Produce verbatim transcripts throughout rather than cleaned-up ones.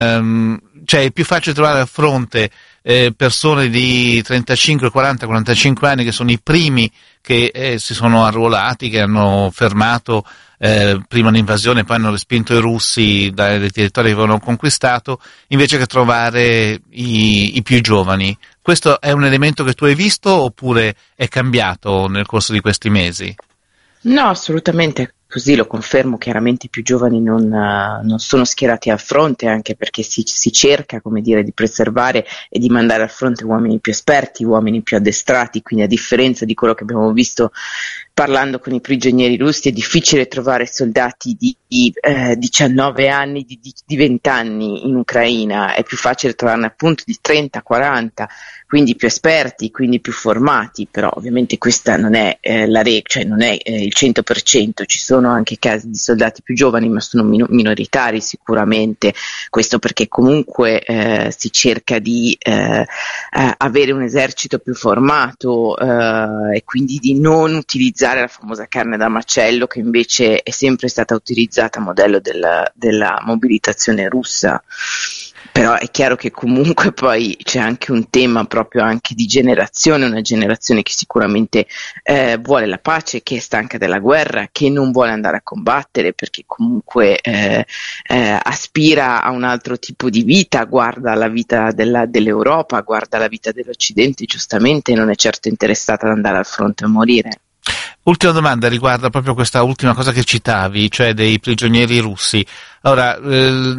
ehm, cioè è più facile trovare al fronte eh, persone di trentacinque, quaranta, quarantacinque anni che sono i primi che eh, si sono arruolati, che hanno fermato eh, prima l'invasione, poi hanno respinto i russi dai territori che avevano conquistato, invece che trovare i, i più giovani. Questo è un elemento che tu hai visto oppure è cambiato nel corso di questi mesi? No, assolutamente così, lo confermo. Chiaramente i più giovani non, uh, non sono schierati al fronte, anche perché si, si cerca, come dire, di preservare e di mandare al fronte uomini più esperti, uomini più addestrati, quindi a differenza di quello che abbiamo visto parlando con i prigionieri russi, è difficile trovare soldati di, di eh, diciannove anni, di, di, di venti anni in Ucraina, è più facile trovarne appunto di trenta, quaranta, quindi più esperti, quindi più formati, però ovviamente questa non è eh, la regola, cioè non è eh, il cento per cento, ci sono anche casi di soldati più giovani, ma sono min- minoritari sicuramente, questo perché comunque eh, si cerca di eh, eh, avere un esercito più formato eh, e quindi di non utilizzare la famosa carne da macello, che invece è sempre stata utilizzata a modello della, della mobilitazione russa. Però è chiaro che comunque poi c'è anche un tema proprio anche di generazione, una generazione che sicuramente eh, vuole la pace, che è stanca della guerra, che non vuole andare a combattere perché comunque eh, eh, aspira a un altro tipo di vita, guarda la vita della, dell'Europa, guarda la vita dell'Occidente giustamente, e non è certo interessata ad andare al fronte a morire. Ultima domanda riguarda proprio questa ultima cosa che citavi, cioè dei prigionieri russi. Allora, eh,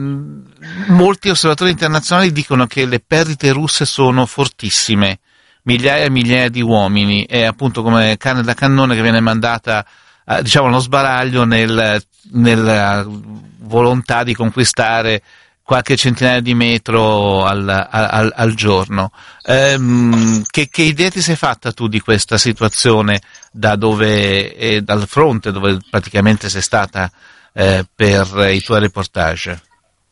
molti osservatori internazionali dicono che le perdite russe sono fortissime, migliaia e migliaia di uomini, è appunto come carne da cannone che viene mandata, eh, diciamo, allo sbaraglio nel, nella volontà di conquistare qualche centinaia di metro al, al, al giorno. Ehm, che, che idea ti sei fatta tu di questa situazione da dove, eh, dal fronte dove praticamente sei stata eh, per i tuoi reportage?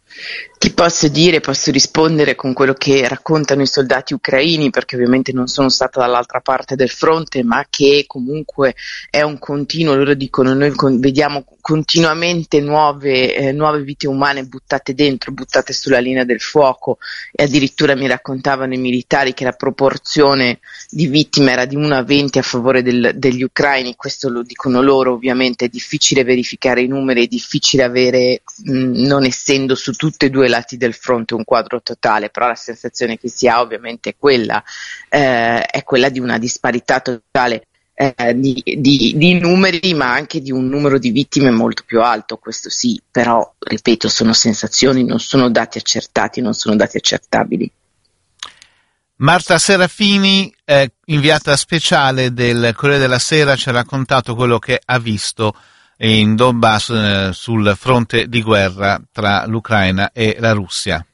Ti posso dire, posso rispondere con quello che raccontano i soldati ucraini, perché ovviamente non sono stata dall'altra parte del fronte, ma che comunque è un continuo, loro dicono, noi con, vediamo continuamente nuove, eh, nuove vite umane buttate dentro, buttate sulla linea del fuoco, e addirittura mi raccontavano i militari che la proporzione di vittime era di uno a venti a favore del, degli ucraini. Questo lo dicono loro, ovviamente è difficile verificare i numeri, è difficile avere, mh, non essendo su tutte e due lati del fronte un quadro totale, però la sensazione che si ha ovviamente è quella, eh, è quella di una disparità totale eh, di, di, di numeri, ma anche di un numero di vittime molto più alto, questo sì, però ripeto, sono sensazioni, non sono dati accertati, non sono dati accertabili. Marta Serafini, eh, inviata speciale del Corriere della Sera, ci ha raccontato quello che ha visto in Donbass, eh, sul fronte di guerra tra l'Ucraina e la Russia.